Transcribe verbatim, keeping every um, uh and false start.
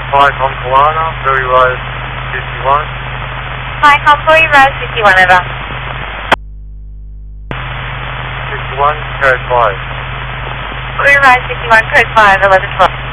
five on Kalana, Ferry Rise fifty-one. Hi, Convoy Rise fifty-one, over. fifty-one, code five. Ferry Rise fifty-one, code five, eleven twelve.